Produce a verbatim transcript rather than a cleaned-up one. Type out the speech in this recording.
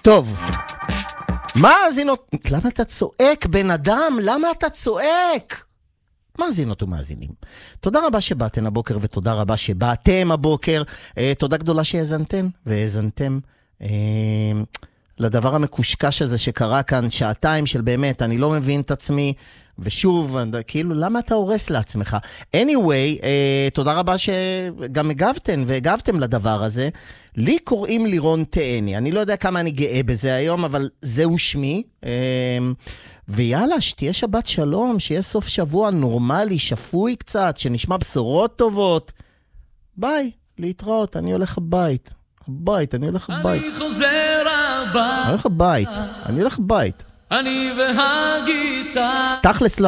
טוב. מאזינות, למה אתה צועק, בן אדם? למה אתה צועק? מאזינות ומאזינים, תודה רבה שבאתם הבוקר ותודה רבה שבאתם הבוקר. אה, תודה גדולה שהאזנתם והאזנתם אה, לדבר המקושקש הזה שקרה כאן, שעתיים של באמת, אני לא מבין את עצמי, ושוב, כאילו, למה אתה הורס לעצמך? anyway, אה, תודה רבה שגם הגבתם והגבתם לדבר הזה. לי קוראים לירון תאני, אני לא יודע כמה אני גאה בזה היום, אבל זהו שמי. אה, ויאללה, שתהיה שבת שלום, שיהיה סוף שבוע נורמלי, שפוי קצת, שנשמע בשורות טובות. ביי, להתראות, אני הולך הבית. הבית, אני הולך הבית. אני חוזר הבית. אני הולך הבית, אני הולך הבית. אני והגיטה. תכלס לא.